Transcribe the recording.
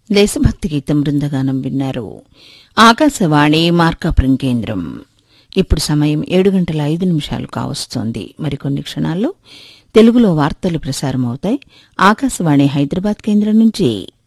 దేశభక్తి గీతం బృందగానం విన్నారు. ఆకాశవాణి మార్కాపురం కేంద్రం. ఇప్పుడు సమయం 7:05 కావస్తోంది. మరికొన్ని క్షణాల్లో తెలుగులో వార్తలు ప్రసారమవుతాయి. ఆకాశవాణి హైదరాబాద్ కేంద్రం నుంచి.